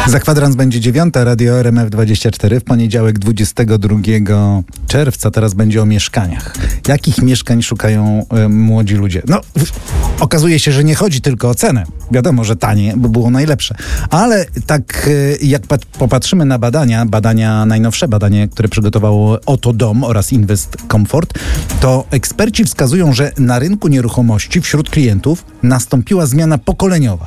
Za kwadrans będzie 9, Radio RMF24 w poniedziałek 22 czerwca. Teraz będzie o mieszkaniach. Jakich mieszkań szukają młodzi ludzie? No, okazuje się, że nie chodzi tylko o cenę. Wiadomo, że tanie by było najlepsze. Ale tak jak popatrzymy na najnowsze badania, które przygotowało Oto Dom oraz Invest Comfort, to eksperci wskazują, że na rynku nieruchomości wśród klientów nastąpiła zmiana pokoleniowa.